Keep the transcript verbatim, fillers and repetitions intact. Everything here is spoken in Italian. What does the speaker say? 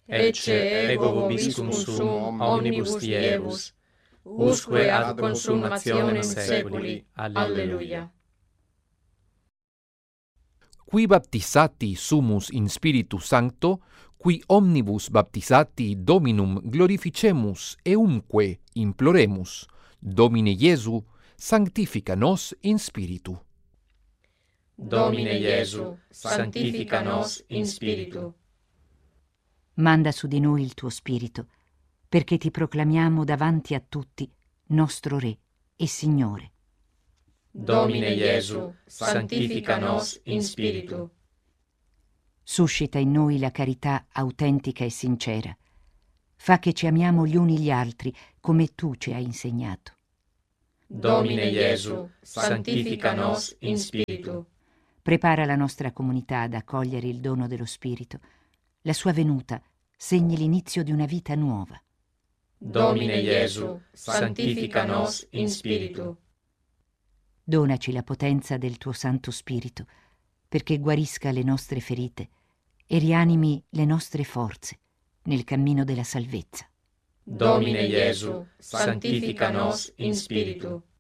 ecce ego vobiscum sum omnibus diebus, usque ad consummationem saeculi. Alleluia. Qui baptisati sumus in Spiritu Sancto, qui omnibus baptisati Dominum glorificemus eumque imploremus, Domine Iesu, sanctifica nos in spiritu. Domine Iesu, sanctifica nos in spiritu. Manda su di noi il tuo Spirito, perché ti proclamiamo davanti a tutti nostro Re e Signore. Domine Iesu, sanctifica nos in spiritu. Suscita in noi la carità autentica e sincera. Fa che ci amiamo gli uni gli altri come tu ci hai insegnato. Domine Iesu, sanctifica nos in spiritu. Prepara la nostra comunità ad accogliere il dono dello Spirito. La sua venuta segni l'inizio di una vita nuova. Domine Iesu, sanctifica nos in spiritu. Donaci la potenza del tuo Santo Spirito, perché guarisca le nostre ferite e rianimi le nostre forze nel cammino della salvezza. Domine Iesu, sanctifica nos in spiritu.